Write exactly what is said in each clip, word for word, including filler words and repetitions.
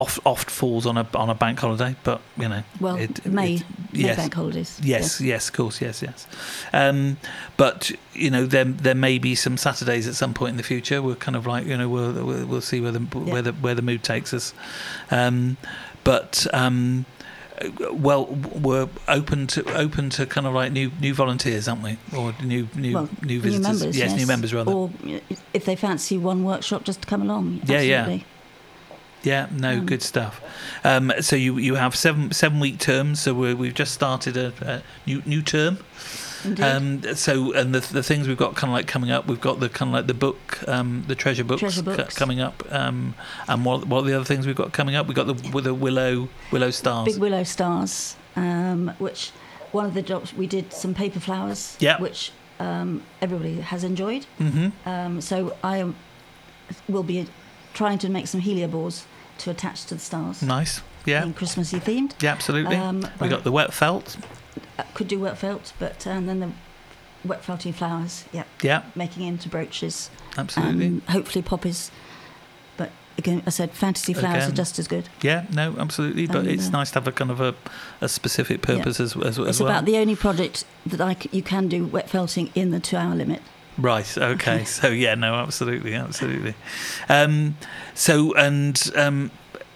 oft, oft falls on a on a bank holiday, but you know, well, it, May, it, May yes, bank holidays. Yes, yes, yes, of course, yes, yes. Um, but you know, there there may be some Saturdays at some point in the future. We're kind of like, you know, we'll we'll, we'll see where the yeah. where the where the mood takes us. Um, but um, well, we're open to open to kind of like new new volunteers, aren't we? Or new new well, new visitors? New members, yes, yes, new members rather. Or if they fancy one workshop, just to come along. Yeah, Absolutely. yeah. Yeah, no, um, good stuff. Um, so you you have seven seven week terms. So we're, we've just started a, a new new term. Indeed. Um, so and the the things we've got kind of like coming up, we've got the kind of like the book, um, the treasure books, Treasure books. c- coming up. Um, and what what are the other things we've got coming up? We've got the with the willow willow stars. Big willow stars, um, which one of the jobs we did some paper flowers, Yeah. which um, everybody has enjoyed. Mm-hmm. Um, so I will be trying to make some heliobores to attach to the stars. Nice. Yeah. Being Christmassy themed. Yeah, absolutely. Um, we got the wet felt. Could do wet felt, but and then the wet felting flowers. Yeah. Yeah. Making into brooches. Absolutely. And hopefully poppies. But again, I said fantasy flowers Again. are just as good. Yeah. No, absolutely. But And, it's uh, nice to have a kind of a, a specific purpose yeah. as as, as It's well. about the only project that I c- you can do wet felting in the two-hour limit. Right. Okay. So yeah. No. Absolutely. Absolutely. Um, so and um,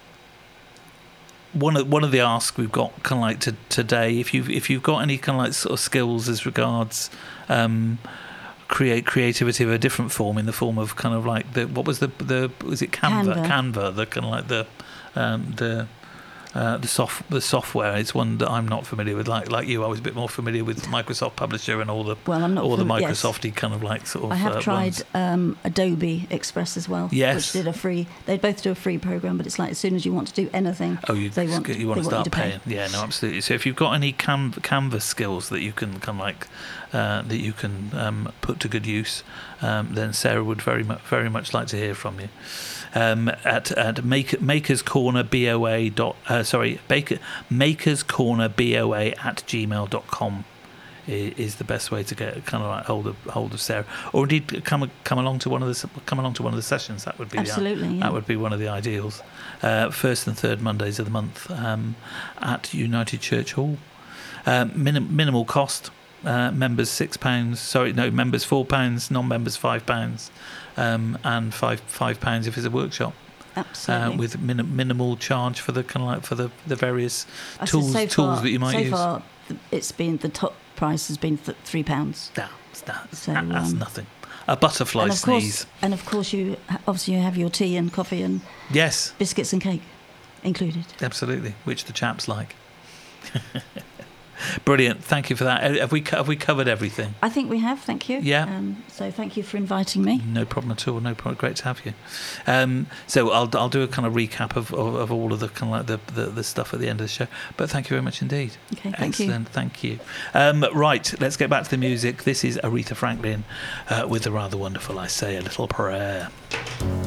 one of one of the asks we've got kind of like to, today, if you if you've got any kind of like sort of skills as regards um, create creativity of a different form, in the form of kind of like the what was the the was it Canva Canva, Canva the kind of like the um, the Uh, the soft the software is one that I'm not familiar with. Like like you, I was a bit more familiar with Microsoft Publisher and all the Well, I'm not all the fami- yes. Microsofty kind of like sort of. I have uh, tried ones. um, Adobe Express as well, Yes. which did a free. They both do a free program, but it's like as soon as you want to do anything, Oh, you, they want you want they to start you to paying? pay. Yeah, no, absolutely. So if you've got any cam- Canvas skills that you can kind of like uh, that you can um, put to good use, um, then Sarah would very much very much like to hear from you. Um, at at make, Makers Corner B O A dot uh, sorry Baker Makers Corner B O A at gmail dot com is the best way to get kind of like hold of hold of Sarah, or indeed come come along to one of the come along to one of the sessions. That would be Absolutely, the, yeah. that would be one of the ideals. Uh, first and third Mondays of the month um, at United Church Hall. Um, minim- minimal cost. Uh, members six pounds. Sorry, no, members four pounds. Non-members five pounds, um, and five five pounds if it's a workshop. Absolutely. Uh, with min- minimal charge for the kind of like for the, the various I said tools so tools far, that you might so use. So far, th- it's been the top price has been th- three pounds. No, it's not, So, that's um, nothing. A butterfly and of sneeze. course, and of course, you obviously you have your tea and coffee and Yes, biscuits and cake included. absolutely. Which the chaps like. Brilliant. Thank you for that. Have we have we covered everything? I think we have. Thank you. Yeah. Um, so thank you for inviting me. No problem at all. No problem. Great to have you. Um, so I'll I'll do a kind of recap of, of, of all of the kind of like the, the, the stuff at the end of the show. But thank you very much indeed. Okay. Thank you. Excellent. Thank you. Um, right. Let's get back to the music. This is Aretha Franklin uh, with the rather wonderful "I Say a Little Prayer."